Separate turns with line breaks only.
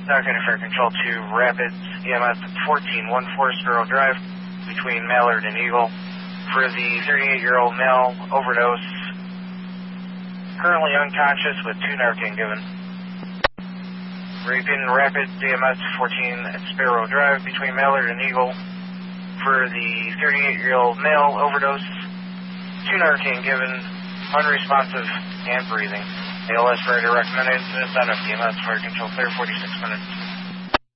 Documented Fire Control to Rapids, EMS at 14 Forest Grove Drive between Mallard and Eagle for the 38-year-old male overdose, currently unconscious with 2 Narcan given. Repeating Rapids, EMS 14 at Sparrow Drive between Mallard and Eagle for the 38-year-old male overdose, 2 Narcan given, unresponsive and breathing. ALS Rider recommended incident done at EMS Fire Control clear 46 minutes.